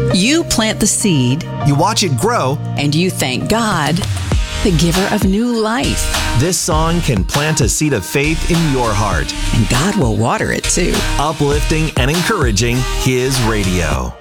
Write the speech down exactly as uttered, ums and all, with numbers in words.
You plant the seed, You watch it grow. and you thank God, the giver of new life. This song can plant a seed of faith in your heart, And God will water it too. uplifting and encouraging His radio.